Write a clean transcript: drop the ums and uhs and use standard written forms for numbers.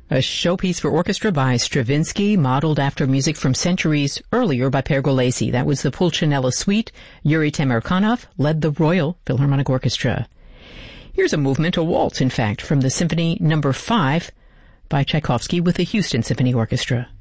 A showpiece for orchestra by Stravinsky, modeled after music from centuries earlier by Pergolesi. That was the Pulcinella Suite. Yuri Temirkanov led the Royal Philharmonic Orchestra. Here's a movement, a waltz, in fact, from the Symphony No. 5 by Tchaikovsky with the Houston Symphony Orchestra.